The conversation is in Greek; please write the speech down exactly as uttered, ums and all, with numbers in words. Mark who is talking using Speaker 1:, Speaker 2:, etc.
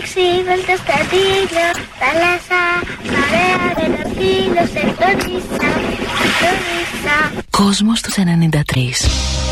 Speaker 1: ξύβελτα στα δίλια, θάλασσα, παρέα με τα φίλο, σε εκτονίσα, εκτονίσα.
Speaker 2: Κόσμος του ενενήντα τρία.